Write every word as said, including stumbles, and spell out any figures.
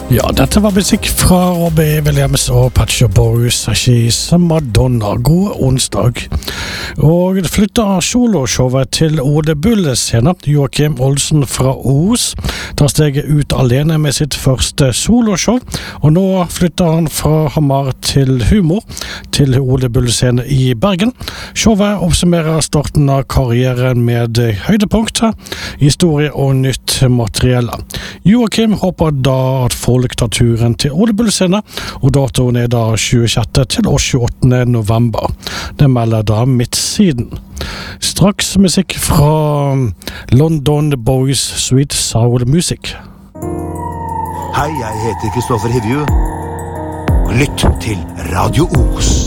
Ja, dette var musikk fra Robbie Williams og Pet Shop Boys, She's Madonna. God onsdag. Og det flytter soloshowet til Ole Bulles scene. Joakim Olsen fra Os tar steget ut alene med sitt første soloshow, og nå flytter han fra Hamar til Humor til Ole Bulles scene i Bergen. Showet oppsummerer starten av karrieren med høydepunkter, historie og nytt materiell. Joakim håper da at folk tar turen til Ole Bulles scene, og datoen er da tjuesjette til tjueåttende november. Det melder da Midtsiden. Straks musikk fra London Boys Sweet Soul Music. Hei, jeg heter Kristoffer Hivju. Lytt til Radio Os.